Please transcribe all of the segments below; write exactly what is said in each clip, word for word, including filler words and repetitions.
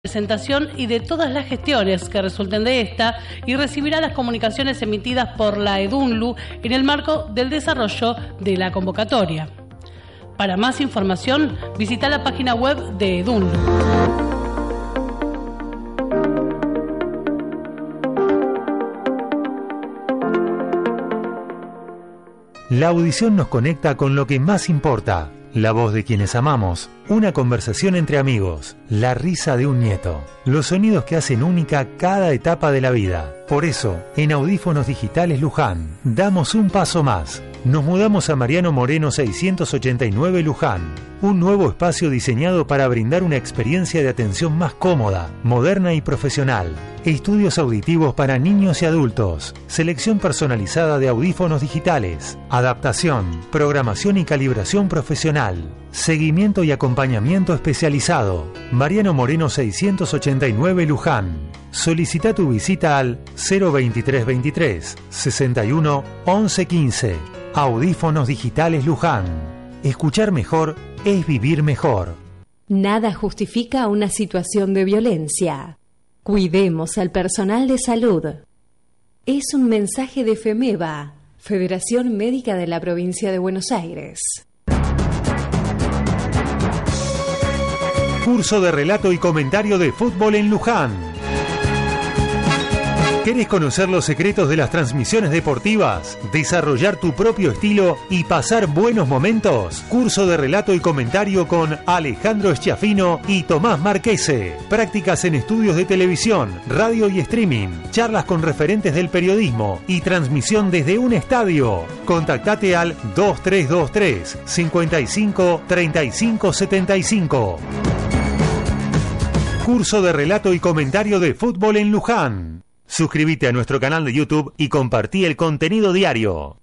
presentación y de todas las gestiones que resulten de esta y recibirá las comunicaciones emitidas por la EDUNLU en el marco del desarrollo de la convocatoria. Para más información, visita la página web de EDUNLU. La audición nos conecta con lo que más importa, la voz de quienes amamos, una conversación entre amigos, la risa de un nieto, los sonidos que hacen única cada etapa de la vida. Por eso, en Audífonos Digitales Luján, damos un paso más. Nos mudamos a Mariano Moreno seiscientos ochenta y nueve Luján, un nuevo espacio diseñado para brindar una experiencia de atención más cómoda, moderna y profesional. Estudios auditivos para niños y adultos, selección personalizada de audífonos digitales, adaptación, programación y calibración profesional, seguimiento y acompañamiento especializado. Mariano Moreno seiscientos ochenta y nueve Luján. Solicita tu visita al cero veintitrés veintitrés sesenta y uno once quince. Audífonos Digitales Luján. Escuchar mejor es vivir mejor. Nada justifica una situación de violencia. Cuidemos al personal de salud. Es un mensaje de FEMEVA, Federación Médica de la Provincia de Buenos Aires. Curso de relato y comentario de fútbol en Luján. ¿Querés conocer los secretos de las transmisiones deportivas? ¿Desarrollar tu propio estilo y pasar buenos momentos? Curso de relato y comentario con Alejandro Schiaffino y Tomás Marquese. Prácticas en estudios de televisión, radio y streaming. Charlas con referentes del periodismo y transmisión desde un estadio. Contactate al dos tres dos tres cincuenta y cinco treinta y cinco setenta y cinco. Curso de relato y comentario de fútbol en Luján. Suscríbete a nuestro canal de YouTube y compartí el contenido diario.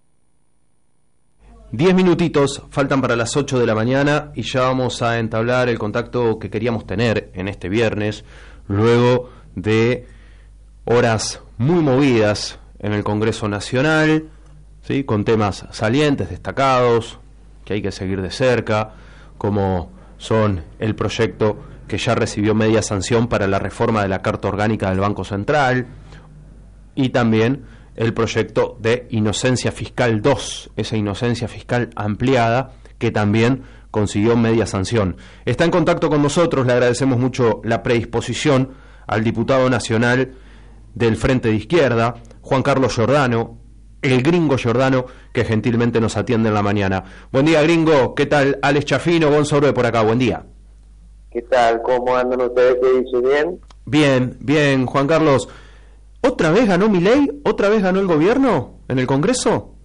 Diez minutitos faltan para las ocho de la mañana y ya vamos a entablar el contacto que queríamos tener en este viernes, luego de horas muy movidas en el Congreso Nacional, ¿sí? Con temas salientes, destacados, que hay que seguir de cerca, como son el proyecto que ya recibió media sanción para la reforma de la Carta Orgánica del Banco Central, y también el proyecto de Inocencia Fiscal dos, esa inocencia fiscal ampliada que también consiguió media sanción. Está en contacto con nosotros, le agradecemos mucho la predisposición al diputado nacional del Frente de Izquierda, Juan Carlos Giordano, el gringo Giordano, que gentilmente nos atiende en la mañana. Buen día, gringo, ¿qué tal? Alex Schiaffino, Gonzalo por acá, buen día. ¿Qué tal? ¿Cómo andan ustedes? ¿Qué dice? ¿Bien? Bien, bien, Juan Carlos. ¿Otra vez ganó Milei? ¿Otra vez ganó el gobierno en el Congreso?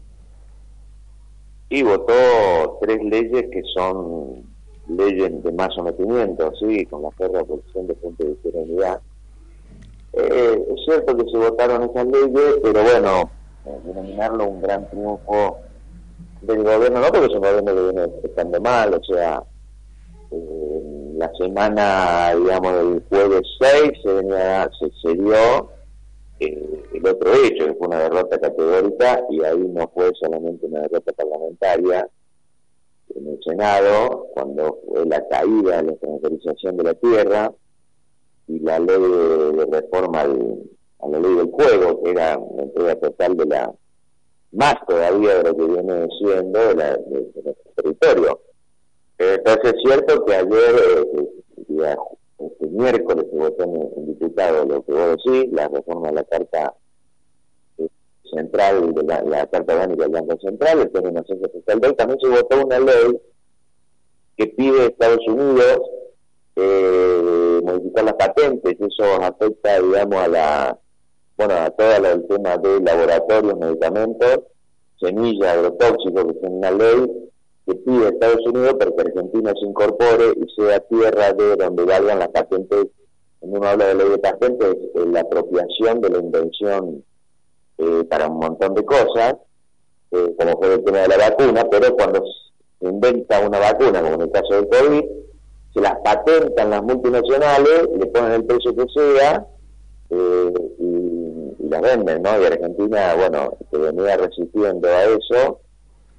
Y votó tres leyes que son leyes de más sometimiento, sí, con la férrea posición de Frente de Izquierda Unidad. Eh, es cierto que se votaron esas leyes, pero bueno, eh, denominarlo un gran triunfo del gobierno, no porque es un gobierno que viene estando mal, o sea, eh, la semana, digamos, del jueves seis se venía, se, se dio eh, el otro hecho, que fue una derrota categórica, y ahí no fue solamente una derrota parlamentaria en el Senado, cuando fue la caída de la extranjerización de la tierra y la ley de, de reforma al, a la ley del juego, que era una entrega total de la, más todavía de lo que viene siendo de, la, de, de nuestro territorio. Entonces es cierto que ayer, eh, día, este miércoles, se votó en el diputado lo que vos decís, la reforma de la Carta eh, Central, de la, la Carta Orgánica del Banco Central, el tema de inocencia fiscal dos. También se votó una ley que pide a Estados Unidos eh, modificar las patentes, y eso afecta, digamos, a la, bueno, a todo el tema de laboratorios, medicamentos, semillas, agrotóxicos, que es una ley que pide a Estados Unidos para que Argentina se incorpore y sea tierra de donde valgan las patentes. Cuando uno habla de ley de patentes, es la apropiación de la invención eh, para un montón de cosas, eh, como fue el tema de la vacuna, pero cuando se inventa una vacuna, como en el caso del COVID, se las patentan las multinacionales, le ponen el precio que sea, eh, y, y las venden, ¿no? Y Argentina, bueno, que venía resistiendo a eso,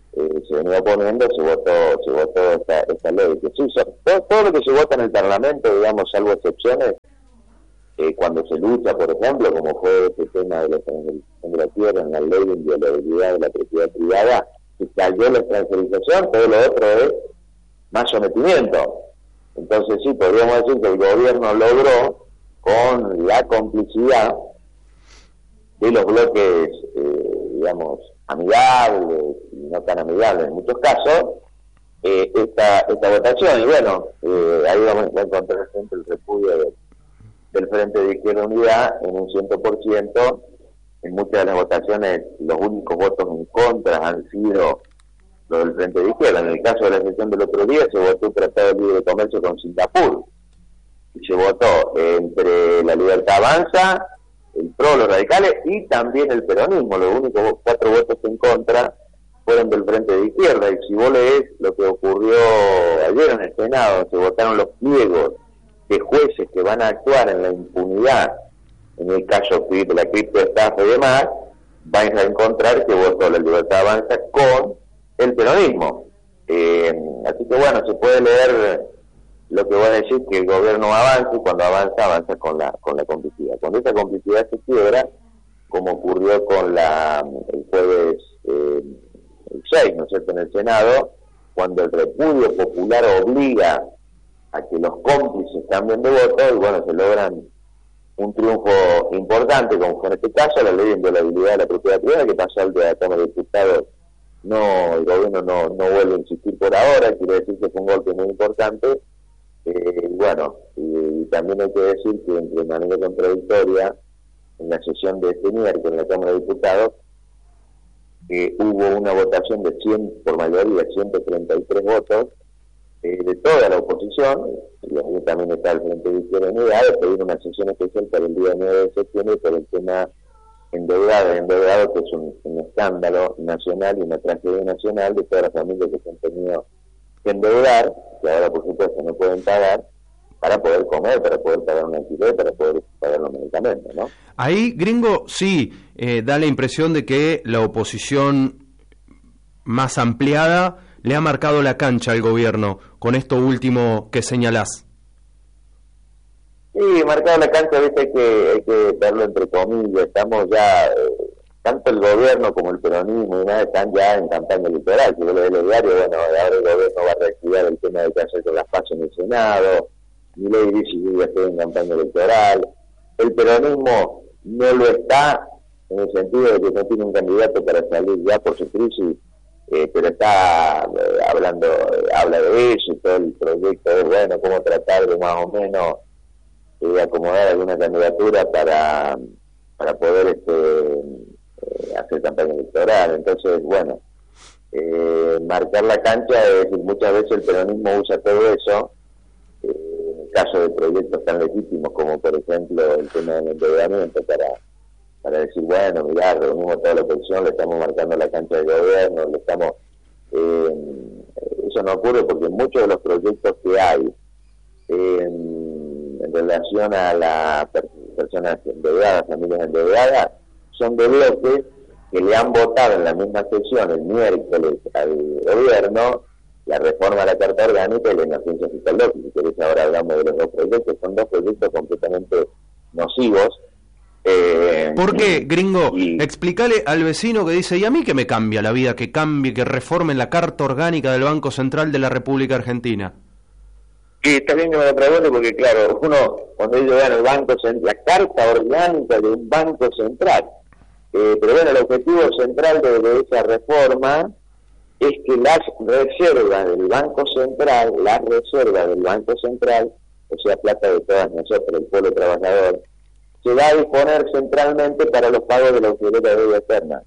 eh, se venía oponiendo, se votó se votó esta, esta ley. Que sí, son, todo, todo lo que se vota en el Parlamento, digamos, salvo excepciones, eh, cuando se lucha, por ejemplo, como fue este tema de la extranjerización de la tierra en la ley de inviolabilidad de la propiedad privada, se cayó la extranjerización, todo lo otro es más sometimiento. Entonces sí, podríamos decir que el gobierno logró, con la complicidad de los bloques, eh, digamos, amigables y no tan amigables en muchos casos, eh, esta esta votación. Y bueno, eh, ahí vamos a encontrar siempre el repudio de, del Frente de Izquierda Unidad en un cien por ciento. En muchas de las votaciones los únicos votos en contra han sido los del Frente de Izquierda. En el caso de la sesión del otro día se votó un tratado de libre comercio con Singapur, y se votó entre la Libertad Avanza, el P R O, los radicales y también el peronismo. Los únicos cuatro votos en contra fueron del Frente de Izquierda. Y si vos lees lo que ocurrió ayer en el Senado, se votaron los pliegos de jueces que van a actuar en la impunidad en el caso de la criptoestafa y demás, vais a encontrar que votó la Libertad Avanza con el peronismo. Eh, así que bueno, se puede leer lo que va a decir que el gobierno avanza, y cuando avanza, avanza con la con la complicidad. Cuando esa complicidad se quiebra, como ocurrió con la el jueves eh, el seis, ¿no es cierto?, en el Senado, cuando el repudio popular obliga a que los cómplices cambien de voto, y bueno, se logran un triunfo importante, como fue en este caso, la ley de inviolabilidad de la propiedad privada, que pasó al de la Cámara de Diputados. No, el gobierno no, no vuelve a insistir por ahora, quiere decir que fue un golpe muy importante. Eh, bueno, y, y también hay que decir que de manera contradictoria, en la sesión de este miércoles en la Cámara de Diputados, eh, hubo una votación de cien, por mayoría, ciento treinta y tres votos, eh, de toda la oposición, y ahí también está el Frente de Izquierda Unidad, de pedir una sesión especial para el día nueve de septiembre por el tema endeudado, endeudado, que es un, un escándalo nacional y una tragedia nacional de todas las familias que se han tenido que endeudar, que ahora por supuesto no pueden pagar, para poder comer, para poder pagar un alquiler, para poder pagar los medicamentos, ¿no? Ahí, Gringo, sí, eh, da la impresión de que la oposición más ampliada le ha marcado la cancha al gobierno con esto último que señalás. Sí, marcado la cancha, viste, hay que, hay que verlo entre comillas. Estamos ya, eh, tanto el gobierno como el peronismo y nada, están ya en campaña electoral. Si vos lo ves los diarios, bueno, ahora el gobierno va a reactivar el tema de qué hacer con las pasos en el Senado. Milei dice que ya estoy en campaña electoral. El peronismo no lo está, en el sentido de que no tiene un candidato para salir ya por su crisis, eh, pero está eh, hablando, eh, habla de eso, y todo el proyecto es, bueno, cómo tratar de más o menos eh, acomodar alguna candidatura para para poder este eh, hacer campaña electoral. Entonces, bueno, eh, marcar la cancha, es decir, muchas veces el peronismo usa todo eso, eh, en el caso de proyectos tan legítimos como por ejemplo el tema del endeudamiento, para para decir, bueno, mirá, reunimos toda la oposición, le estamos marcando la cancha del gobierno, le estamos eh, eso no ocurre porque muchos de los proyectos que hay eh, en relación a las personas endeudadas, familias endeudadas, son de bloques que le han votado en la misma sesión el miércoles al gobierno la reforma a la Carta Orgánica y la emergencia fiscal. Si querés, ahora hablamos de los dos proyectos. Son dos proyectos completamente nocivos. Eh, ¿Por qué, Gringo? Y, Explícale al vecino que dice, ¿y a mí qué me cambia la vida? Que cambie, que reformen la Carta Orgánica del Banco Central de la República Argentina. Y está bien que me lo pregunte porque, claro, uno, cuando ellos vean el Banco Central, la Carta Orgánica de un Banco Central, eh, pero bueno, el objetivo central de, de esa reforma es que las reservas del Banco Central, las reservas del Banco Central, o sea, plata de todas nosotros, el pueblo trabajador, se va a disponer centralmente para los pagos de la usurera deuda externa.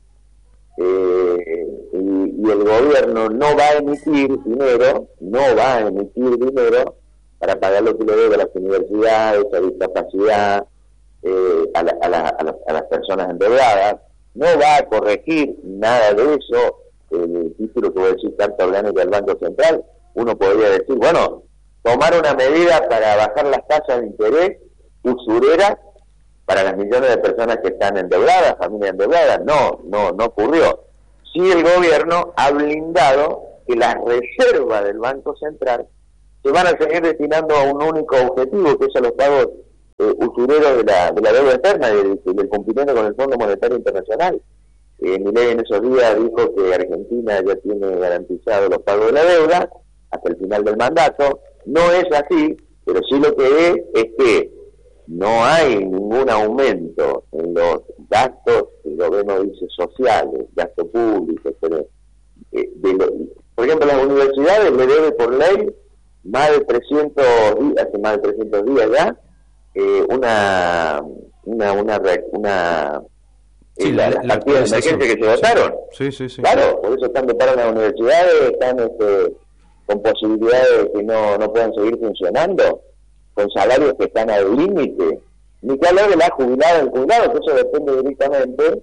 Eh, y, y el gobierno no va a emitir dinero, no va a emitir dinero para pagar lo que le debe a las universidades, a discapacidad, eh, a, la, a, la, a, la, a las personas endeudadas, no va a corregir nada de eso. El título que voy a decir, Carta Orgánica del Banco Central, uno podría decir, bueno, tomar una medida para bajar las tasas de interés usureras para las millones de personas que están endeudadas, familias endeudadas. No, no, no ocurrió. sí el gobierno ha blindado que las reservas del Banco Central se van a seguir destinando a un único objetivo, que es a los pagos eh, usureros de la, de la deuda externa y del, del cumplimiento con el Fondo Monetario Internacional. Eh, Milei en esos días dijo que Argentina ya tiene garantizado los pagos de la deuda hasta el final del mandato. No es así, pero sí lo que es es que no hay ningún aumento en los gastos, el gobierno dice sociales, gasto público, pero, eh, de lo, por ejemplo, las universidades le debe por ley más de trescientos días, hace más de trescientos días ya, eh, una una una una sí, eh, la, la, la partida de emergencia que se votaron. Sí, sí, sí. Claro, por eso están de paro las universidades, están este, con posibilidades de que no, no puedan seguir funcionando, con salarios que están al límite, ni que hablar de la jubilada del jubilado, que eso depende directamente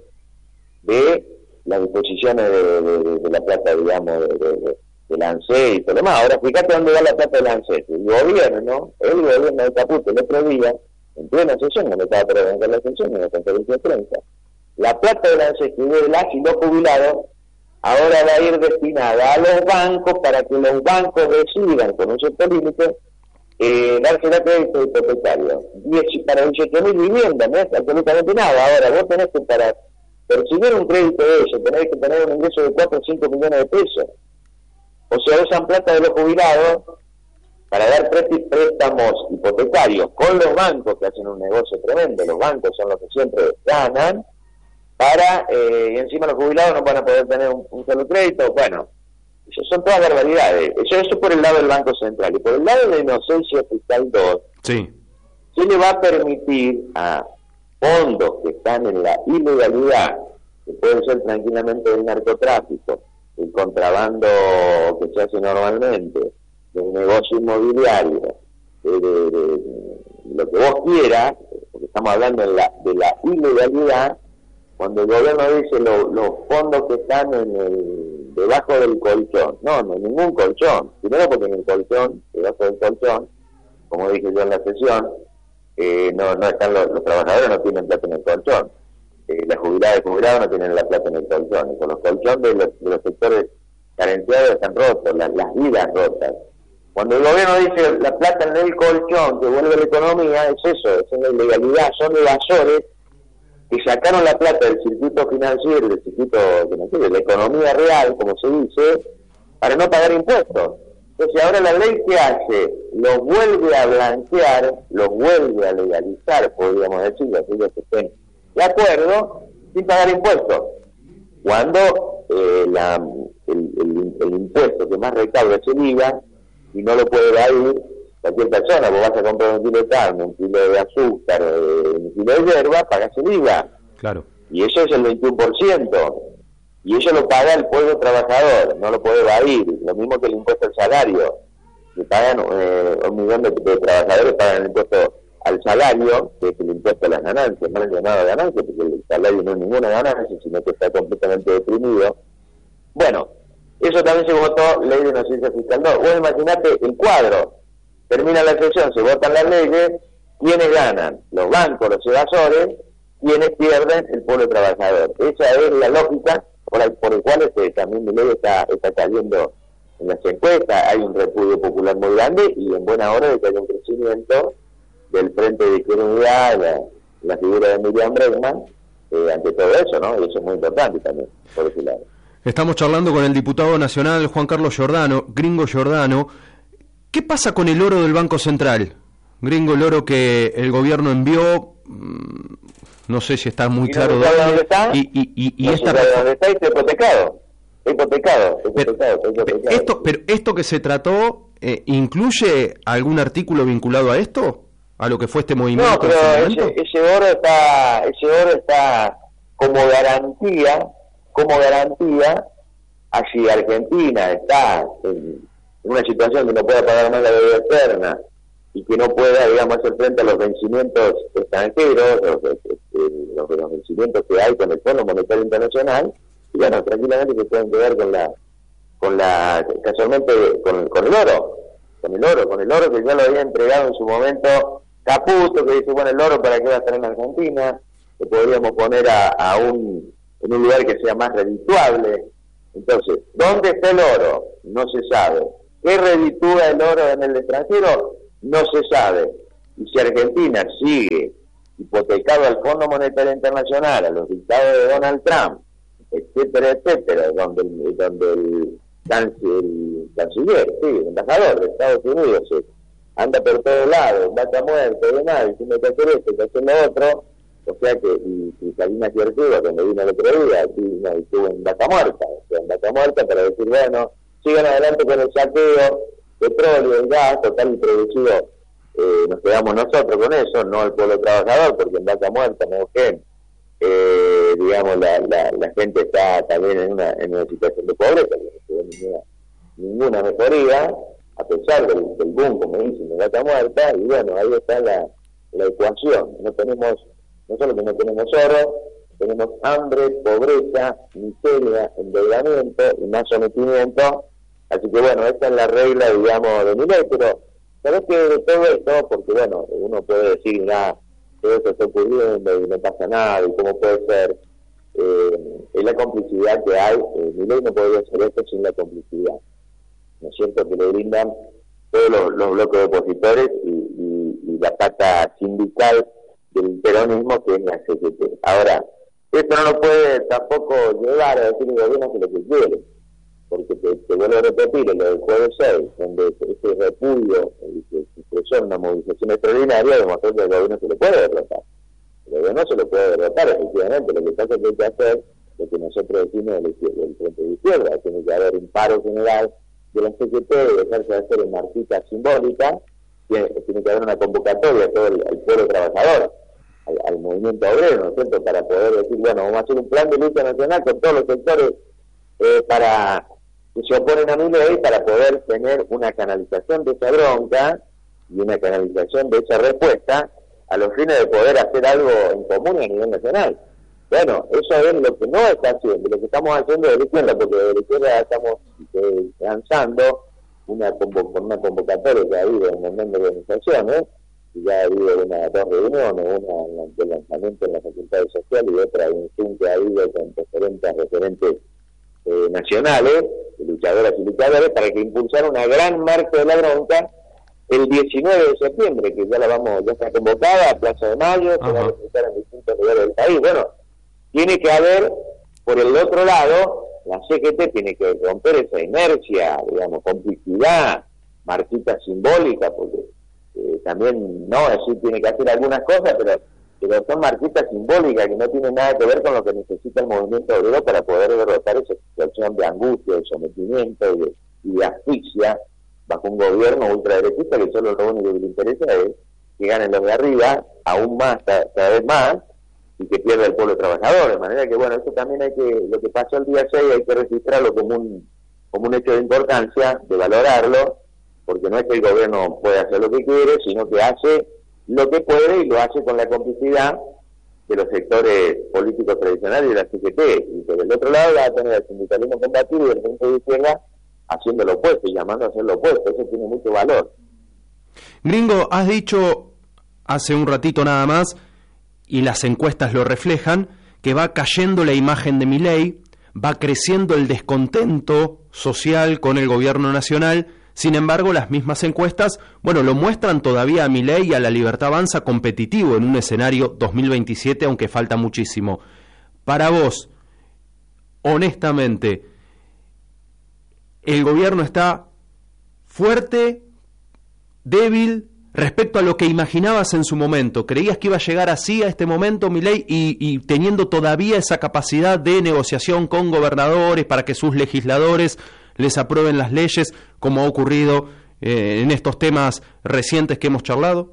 de las disposiciones de, de, de, de la plata, digamos, de, de, de, del ANSES y todo lo demás. Ahora, fíjate dónde va la plata del ANSES. El gobierno, el gobierno de Caputo, el otro día, en plena sesión, cuando estaba para arrancar la sesión, en la conferencia de prensa, la plata del ANSES que de las y los jubilados, ahora va a ir destinada a los bancos para que los bancos decidan, con un cierto límite, eh, darse la crédito hipotecario. Y para dieciocho mil viviendas, no es absolutamente nada. Ahora, vos tenés que, para percibir un crédito de eso, tenés que tener un ingreso de cuatro o cinco millones de pesos. O sea, usan plata de los jubilados para dar préstamos hipotecarios con los bancos, que hacen un negocio tremendo. Los bancos son los que siempre ganan, para, eh, y encima los jubilados no van a poder tener un, un solo crédito. Bueno, eso son todas barbaridades. Eso, eso por el lado del Banco Central. Y por el lado de la inocencia fiscal dos, sí, se le va a permitir a fondos que están en la ilegalidad, que pueden ser tranquilamente del narcotráfico, el contrabando que se hace normalmente, del negocio inmobiliario, de, de, de, de lo que vos quieras, porque estamos hablando de la, de la ilegalidad. Cuando el gobierno dice lo, los fondos que están en el, debajo del colchón, no, no hay ningún colchón. Primero porque en el colchón, debajo del colchón, como dije yo en la sesión, eh, no no están los, los trabajadores no tienen plata en el colchón, eh, las jubiladas y jubilados no tienen la plata en el colchón, y con los colchones de los, de los sectores carenciados están rotos, las, las vidas rotas. Cuando el gobierno dice la plata en el colchón que vuelve a la economía, es eso, es una ilegalidad, son evasores que sacaron la plata del circuito financiero, del circuito financiero, de la economía real, como se dice, para no pagar impuestos. Entonces ahora la ley que hace, los vuelve a blanquear, los vuelve a legalizar, podríamos decir, aquellos que estén de acuerdo, sin pagar impuestos. Cuando eh, la, el, el, el impuesto que más recauda es el I V A, y no lo puede evadir cualquier persona. Vos vas a comprar un kilo de carne, un kilo de azúcar, eh, un kilo de hierba, pagas el I V A. Claro. Y eso es el veintiuno por ciento. Y eso lo paga el pueblo trabajador, no lo puede evadir. Lo mismo que el impuesto al salario. Que pagan, eh, un millón de, de trabajadores pagan el impuesto al salario, que es el impuesto a las ganancias, mal llamado ganancias, porque el salario no es ninguna ganancia, sino que está completamente deprimido. Bueno, eso también se votó, ley de inocencia fiscal dos. Vos imaginate el cuadro. Termina la sesión, se votan las leyes, ¿quiénes ganan? Los bancos, los evasores, ¿quiénes pierden? El pueblo trabajador. Esa es la lógica por el, por el cual este, también mi ley está, está cayendo en las encuestas. Hay un repudio popular muy grande y en buena hora de que haya un crecimiento del Frente de Izquierda Unidad, la, la figura de Miriam Bregman, eh, ante todo eso, ¿no? Y eso es muy importante también, por ese lado. Estamos charlando con el diputado nacional Juan Carlos Giordano, Gringo Giordano. ¿Qué pasa con el oro del Banco Central? Gringo, el oro que el gobierno envió, no sé si está muy ¿Y claro no sabe dónde está? Y, y, y, y no esta sabe dónde está y está hipotecado. Hipotecado, hipotecado, pero, hipotecado. Esto, pero esto que se trató, eh, ¿incluye algún artículo vinculado a esto? ¿A lo que fue este movimiento? No, pero ese, ese oro está, ese oro está como garantía, como garantía, así Argentina está en en una situación que no pueda pagar más la deuda externa y que no pueda, digamos, hacer frente a los vencimientos extranjeros, los, los, los vencimientos que hay con el Fondo Monetario Internacional, y bueno, tranquilamente se pueden quedar con la, con la, casualmente, con, con el oro, con el oro, con el oro que ya lo había entregado en su momento Caputo, que dice, bueno, el oro para qué va a estar en Argentina, que podríamos poner a, a un, en un lugar que sea más redituable, Entonces, ¿dónde está el oro? No se sabe. ¿Qué reditúa el oro en el extranjero? No se sabe. Y si Argentina sigue hipotecado al Fondo Monetario Internacional, a los dictados de Donald Trump, etcétera, etcétera, donde el, donde el, el canciller, sí, el embajador de Estados Unidos se anda por todos lados, vaca muerta y demás, diciendo que hacer esto, que hacer lo otro, o sea que, y, y Karina Kierkegaard, cuando vino el otro día, vino y estuvo en vaca muerta, o sea, en vaca muerta para decir, bueno, sigan adelante con el saqueo, petróleo, el gas, total y producido, eh, nos quedamos nosotros con eso, no el pueblo trabajador, porque en vaca muerta, Neuquén, eh, digamos, la, la, la gente está también en una, en una situación de pobreza, no se ve ninguna, ninguna mejoría, a pesar del, del boom, como dicen, de vaca muerta, y bueno, ahí está la, la ecuación. No tenemos, no solo que no tenemos oro, tenemos hambre, pobreza, miseria, endeudamiento y más sometimiento. Así que bueno, esta es la regla, digamos, de mi ley, pero sabes que de todo esto, porque bueno, uno puede decir, nada, todo esto está ocurriendo y no pasa nada, y cómo puede ser, eh, es la complicidad que hay. Eh, mi ley no podría hacer esto sin la complicidad, ¿no es cierto?, que le brindan todos los, los bloques opositores y, y, y la pata sindical del peronismo, que es la C G T. Ahora, esto no lo puede tampoco llevar a decir el gobierno que lo que quiere, porque te, te vuelvo a repetir, en lo del jueves seis, donde ese repudio que expresó una movilización extraordinaria, demostró que el gobierno se lo puede derrotar. El gobierno se lo puede derrotar, efectivamente. Lo que pasa es que hay que hacer lo que nosotros decimos del, del Frente de Izquierda, tiene que haber un paro general de la C G T, de dejarse de hacer en marchitas simbólicas, tiene, tiene que haber una convocatoria a todo el, el pueblo trabajador, al, al movimiento obrero, ¿no es cierto?, para poder decir, bueno, vamos a hacer un plan de lucha nacional con todos los sectores eh, para que se oponen a mi ley, para poder tener una canalización de esa bronca y una canalización de esa respuesta a los fines de poder hacer algo en común a nivel nacional. Bueno, eso es lo que no está haciendo, lo que estamos haciendo de la izquierda, porque de la izquierda estamos eh, lanzando una, convo con una convocatoria que ha habido en un montón de organizaciones, y ya ha habido una, dos reuniones, una de lanzamiento en la Facultad de Social y otra en un Zoom que ha habido con referentes, referentes eh, nacionales, luchadoras y luchadores, para que impulsar una gran marcha de la bronca el diecinueve de septiembre, que ya la vamos, ya está convocada a Plaza de Mayo, se va a presentar en distintos lugares del país. Bueno, tiene que haber, por el otro lado, la C G T tiene que romper esa inercia, digamos, complicidad, marquita simbólica, porque eh, también, no, sí tiene que hacer algunas cosas, pero, pero son marquitas simbólicas que no tienen nada que ver con lo que necesita el movimiento obrero para poder derrotar esa situación de angustia, de sometimiento y de, y de asfixia bajo un gobierno ultraderechista que solo lo único que le interesa es que ganen los de arriba, aún más, cada, cada vez más, y que pierda el pueblo trabajador. De manera que, bueno, eso también hay que, lo que pasó el día seis hay que registrarlo como un, como un hecho de importancia, de valorarlo, porque no es que el gobierno pueda hacer lo que quiere, sino que hace lo que puede y lo hace con la complicidad de los sectores políticos tradicionales y de la C G T. Y por el otro lado va a tener el sindicalismo combativo y el Frente de Izquierda haciendo lo opuesto y llamando a hacer lo opuesto. Eso tiene mucho valor. Gringo, has dicho hace un ratito nada más, y las encuestas lo reflejan, que va cayendo la imagen de Milei, va creciendo el descontento social con el gobierno nacional. Sin embargo, las mismas encuestas, bueno, lo muestran todavía a Milei y a la Libertad Avanza competitivo en un escenario dos mil veintisiete, aunque falta muchísimo. Para vos, honestamente, ¿el gobierno está fuerte, débil, respecto a lo que imaginabas en su momento? ¿Creías que iba a llegar así a este momento, Milei, y, y teniendo todavía esa capacidad de negociación con gobernadores para que sus legisladores les aprueben las leyes, como ha ocurrido eh, en estos temas recientes que hemos charlado?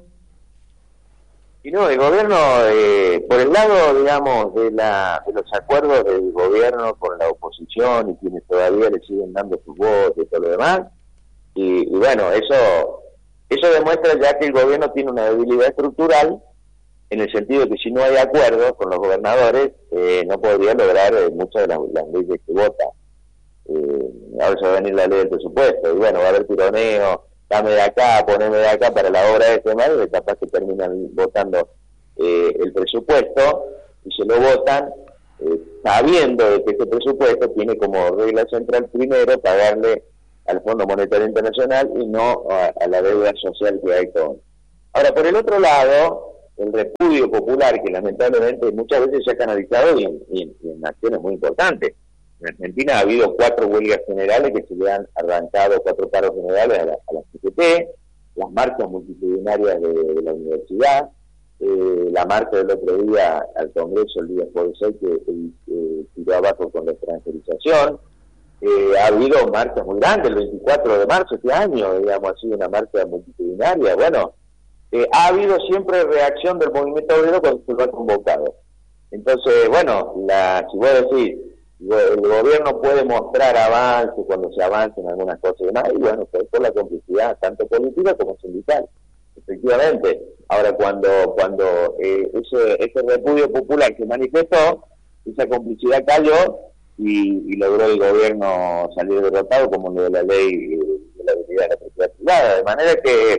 Y no, el gobierno, eh, por el lado, digamos, de, la, de los acuerdos del gobierno con la oposición y quienes todavía le siguen dando sus votos y todo lo demás, y, y bueno, eso eso demuestra ya que el gobierno tiene una debilidad estructural, en el sentido de que si no hay acuerdos con los gobernadores, eh, no podría lograr eh, muchas de las, las leyes que vota. Eh, ahora se va a venir la ley del presupuesto, y bueno, va a haber tironeo, dame de acá, poneme de acá para la obra de este mes, y capaz que terminan votando eh, el presupuesto, y se lo votan, eh, sabiendo de que este presupuesto tiene como regla central primero pagarle al Fondo Monetario Internacional y no a, a la deuda social que hay con. Ahora, por el otro lado, el repudio popular, que lamentablemente muchas veces se ha canalizado y en, y en, y en acciones muy importantes. En Argentina ha habido cuatro huelgas generales que se le han arrancado, cuatro paros generales a la, a la C G T, las marchas multitudinarias de, de la universidad, eh, la marcha del otro día al Congreso, el día jueves seis, que eh, tiró abajo con la extranjerización. Eh, ha habido marchas muy grandes, el veinticuatro de marzo este año, digamos, ha sido una marcha multitudinaria. Bueno, eh, ha habido siempre reacción del movimiento obrero cuando se lo ha convocado. Entonces, bueno, la, si voy a decir, el gobierno puede mostrar avance cuando se avance en algunas cosas y demás, y bueno, pues por la complicidad, tanto política como sindical, efectivamente. Ahora, cuando cuando eh, ese, ese repudio popular se manifestó, esa complicidad cayó, Y, y logró el gobierno salir derrotado como lo de la ley de la habilidad de la propiedad privada, de manera que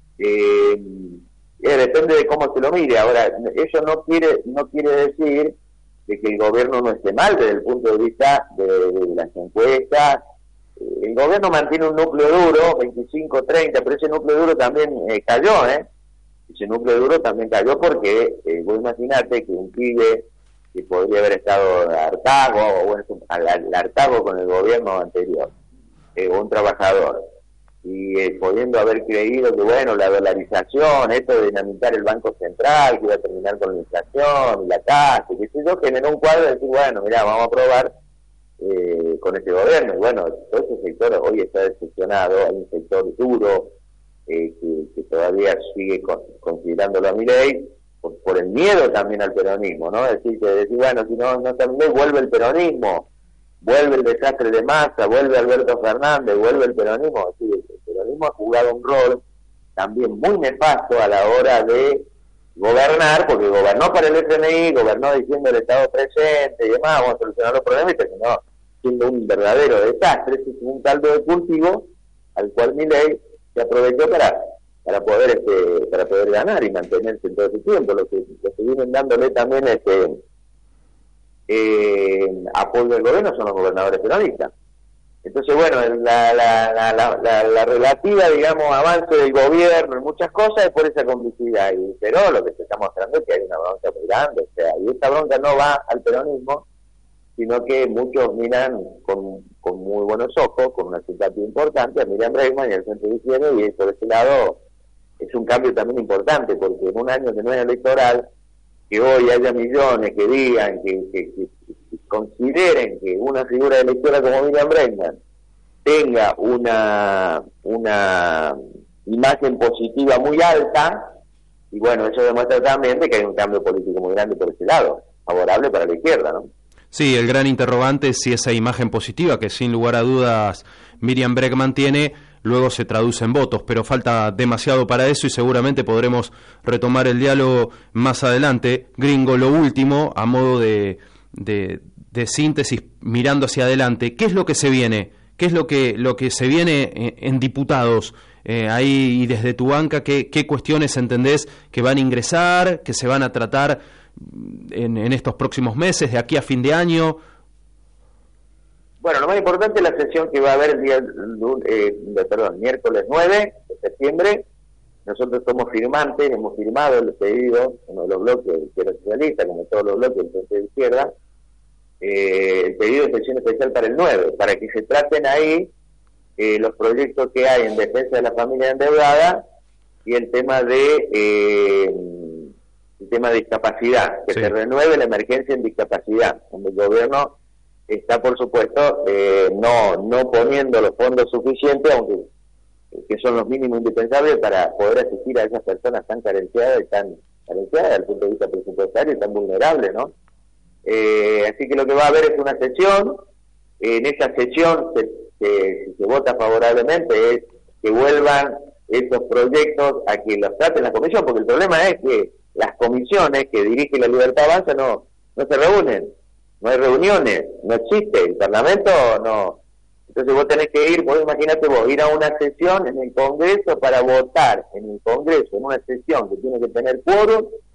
eh, eh, depende de cómo se lo mire. Ahora, eso no quiere no quiere decir de que el gobierno no esté mal desde el punto de vista de, de las encuestas. El gobierno mantiene un núcleo duro, veinticinco, treinta, pero ese núcleo duro también eh, cayó, ¿eh? Ese núcleo duro también cayó porque, eh, vos imaginate que un pibe que podría haber estado hartazgo, o bueno, al, al hartazgo con el gobierno anterior, eh, o un trabajador, y eh, pudiendo haber creído que, bueno, la dolarización, esto de dinamitar el Banco Central, que iba a terminar con la inflación, y la tasa, que sé yo, generó un cuadro de decir, bueno, mira, vamos a probar eh, con este gobierno, y bueno, todo ese sector hoy está decepcionado, hay un sector duro, eh, que, que todavía sigue con, considerándolo a Milei, Por, por el miedo también al peronismo, ¿no? Es decir, que decir, bueno, si no, no también vuelve el peronismo, vuelve el desastre de Massa, vuelve Alberto Fernández, vuelve el peronismo. Es decir, el peronismo ha jugado un rol también muy nefasto a la hora de gobernar, porque gobernó para el F M I, gobernó diciendo el Estado presente y demás, vamos a solucionar los problemas, y terminó siendo un verdadero desastre. Es un caldo de cultivo al cual Milei se aprovechó para para poder este para poder ganar y mantenerse en todo ese tiempo. Lo que, lo que vienen dándole también este eh, apoyo del gobierno son los gobernadores peronistas. Entonces, bueno, la, la, la, la, la, la relativa, digamos, avance del gobierno en muchas cosas es por esa complicidad, y, pero lo que se está mostrando es que hay una bronca muy grande, o sea, y esta bronca no va al peronismo, sino que muchos miran con, con muy buenos ojos, con una simpatía importante a Miriam Bregman y al centro de izquierda, y por ese lado es un cambio también importante, porque en un año que no es electoral, que hoy haya millones que digan, que, que, que, que consideren que una figura de la izquierda como Miriam Bregman tenga una una imagen positiva muy alta, y bueno, eso demuestra también de que hay un cambio político muy grande por ese lado, favorable para la izquierda, ¿no? Sí, el gran interrogante es si esa imagen positiva, que sin lugar a dudas Miriam Bregman tiene, luego se traduce en votos, pero falta demasiado para eso y seguramente podremos retomar el diálogo más adelante. Gringo, lo último, a modo de, de, de síntesis, mirando hacia adelante, ¿qué es lo que se viene? ¿Qué es lo que, lo que se viene en, en diputados? Eh, ahí, y desde tu banca, ¿qué, ¿qué cuestiones entendés que van a ingresar, que se van a tratar en, en estos próximos meses, de aquí a fin de año? Bueno, lo más importante es la sesión que va a haber el día, eh, perdón, miércoles nueve de septiembre. Nosotros somos firmantes, hemos firmado el pedido, uno de los bloques de izquierda socialista, como todos los bloques del Frente de Izquierda, eh, el pedido de sesión especial para el nueve, para que se traten ahí eh, los proyectos que hay en defensa de la familia endeudada y el tema de eh, el tema de discapacidad, que sí. Se renueve la emergencia en discapacidad, donde el gobierno está, por supuesto, eh, no no poniendo los fondos suficientes, aunque que son los mínimos indispensables para poder asistir a esas personas tan carenciadas y tan carenciadas desde el punto de vista presupuestario y tan vulnerables, ¿no? Eh, así que lo que va a haber es una sesión. En esa sesión, se, se, si se vota favorablemente, es que vuelvan esos proyectos a que los traten la comisión, porque el problema es que las comisiones que dirige la Libertad Avanza no no se reúnen. No hay reuniones, no existe, el Parlamento no. Entonces vos tenés que ir, vos imaginate vos, ir a una sesión en el Congreso para votar en el Congreso, en una sesión que tiene que tener quórum,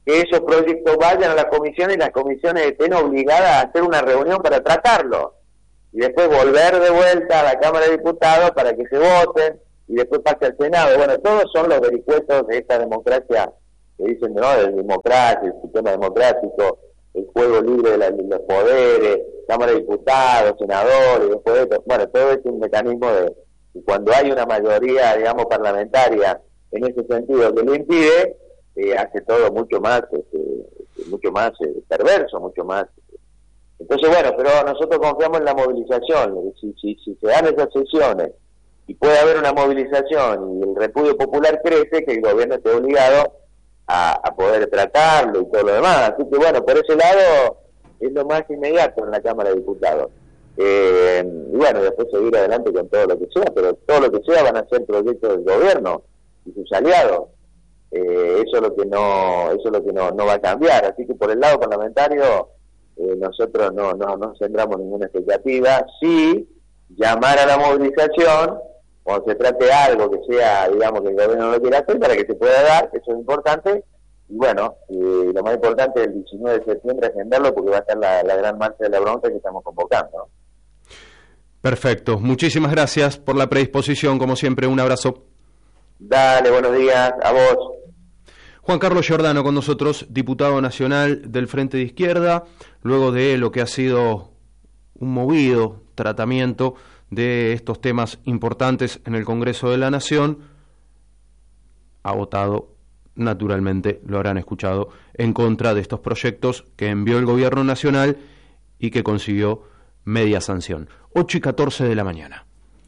que esos proyectos vayan a la comisión y las comisiones estén obligadas a hacer una reunión para tratarlo. Y después volver de vuelta a la Cámara de Diputados para que se voten y después pase al Senado. Bueno, todos son los vericuetos de esta democracia que dicen, no, de democracia, el sistema democrático, el juego libre de, la, de los poderes, Cámara de Diputados, senadores, después de, bueno, todo es un mecanismo de, de cuando hay una mayoría, digamos, parlamentaria en ese sentido que lo impide, eh, hace todo mucho más, este, mucho más eh, perverso, mucho más. Entonces, bueno, pero nosotros confiamos en la movilización. Si, si, si se dan esas sesiones y puede haber una movilización y el repudio popular crece, que el gobierno esté obligado a, a poder tratarlo y todo lo demás. Así que, bueno, por ese lado es lo más inmediato en la Cámara de Diputados. Eh, y bueno, después seguir adelante con todo lo que sea, pero todo lo que sea van a ser proyectos del gobierno y sus aliados. Eh, eso es lo que no, eso es lo que no, no va a cambiar. Así que por el lado parlamentario, Eh, nosotros no, no, no tendremos ninguna expectativa. Sí, llamar a la movilización cuando se trate de algo que sea, digamos, que el gobierno no lo quiera hacer, para que se pueda dar, eso es importante. Y bueno, eh, lo más importante es el diecinueve de septiembre agendarlo, porque va a ser la, la gran marcha de la bronca que estamos convocando, ¿no? Perfecto, muchísimas gracias por la predisposición, como siempre, un abrazo. Dale, buenos días, a vos. Juan Carlos Giordano con nosotros, diputado nacional del Frente de Izquierda, luego de lo que ha sido un movido tratamiento de estos temas importantes en el Congreso de la Nación, ha votado, naturalmente, lo habrán escuchado, en contra de estos proyectos que envió el Gobierno Nacional y que consiguió media sanción. ocho y catorce de la mañana.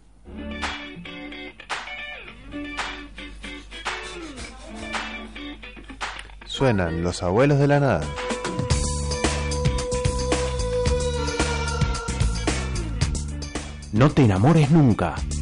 Suenan los abuelos de la nada. No te enamores nunca.